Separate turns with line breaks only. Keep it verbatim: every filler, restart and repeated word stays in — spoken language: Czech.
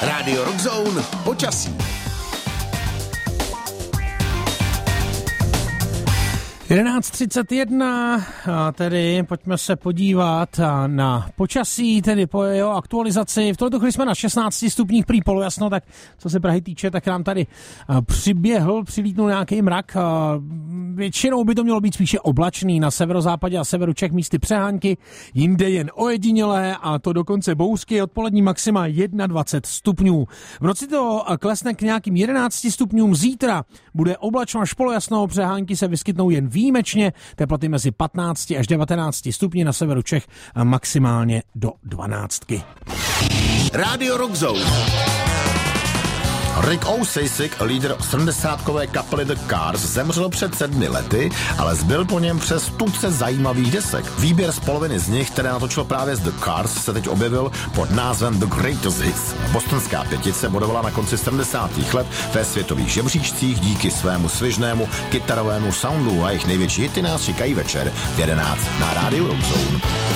Rádio Rockzone počasí.
jedenáct třicet jedna, a tedy pojďme se podívat na počasí, tedy po jeho aktualizaci. V tohle chvíli jsme na šestnácti stupních, prý polojasno, tak co se Prahy týče, tak nám tady přiběhl, přilítnul nějaký mrak. Většinou by to mělo být spíše oblačný, na severozápadě a severu Čech místy přehánky, jinde jen ojedinělé a to dokonce bouřky, odpolední maxima dvacet jedna stupňů. V noci to klesne k nějakým jedenácti stupňům, zítra bude oblačno až polojasno, přehánky se vyskytnou jen výjimečně, teploty mezi patnácti až devatenácti stupni, na severu Čech maximálně do dvanáctky.
Rádio Rockzone.
Rick Ocasek, lídr sedmdesátkové kapely The Cars, zemřel před sedmi lety, ale zbyl po něm přes tuce zajímavých desek. Výběr z poloviny z nich, které natočil právě z The Cars, se teď objevil pod názvem The Greatest Hits. Bostonská pětice bodovala na konci sedmdesátých let ve světových žebříčcích díky svému svižnému kytarovému soundu a jejich největší hity nás čekají večer v jedenáct na Rádiu Rockzone.